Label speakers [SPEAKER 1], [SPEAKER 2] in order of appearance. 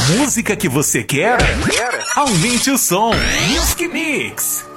[SPEAKER 1] música que você quer? Aumente o som. Music Mix.